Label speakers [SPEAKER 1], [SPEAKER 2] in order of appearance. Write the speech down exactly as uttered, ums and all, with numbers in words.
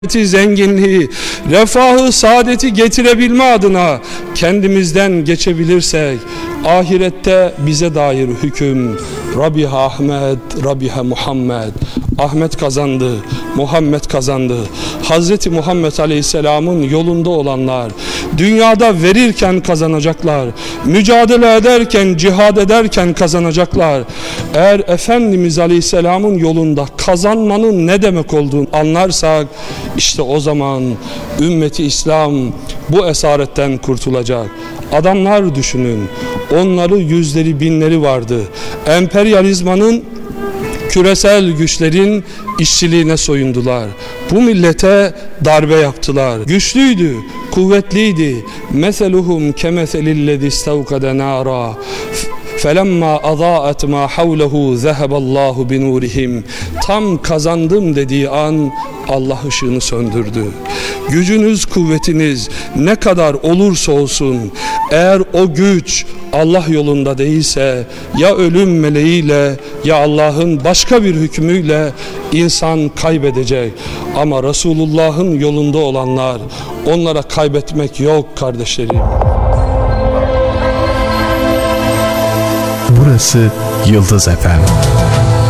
[SPEAKER 1] zenginliği, refahı, saadeti getirebilme adına kendimizden geçebilirsek, ahirette bize dair hüküm, Rabiha Ahmet, Rabiha Muhammed. Ahmet kazandı, Muhammed kazandı. Hazreti Muhammed Aleyhisselam'ın yolunda olanlar, dünyada verirken kazanacaklar, mücadele ederken, cihad ederken kazanacaklar. Eğer Efendimiz Aleyhisselam'ın yolunda kazanmanın ne demek olduğunu anlarsak, işte o zaman ümmeti İslam bu esaretten kurtulacak. Adamlar düşünün, onları yüzleri binleri vardı. Emperyalizmanın, küresel güçlerin işçiliğine soyundular. Bu millete darbe yaptılar. Güçlüydü, kuvvetliydi. Meseluhum kemeselillezî istevkade nâra felemma azâet mâ havlehu zeheballahu binûrihim. Tam kazandım dediği an Allah ışığını söndürdü. Gücünüz, kuvvetiniz ne kadar olursa olsun, eğer o güç Allah yolunda değilse, ya ölüm meleğiyle ya Allah'ın başka bir hükmüyle insan kaybedecek. Ama Resulullah'ın yolunda olanlar, onlara kaybetmek yok kardeşlerim.
[SPEAKER 2] Burası Yıldız Efem.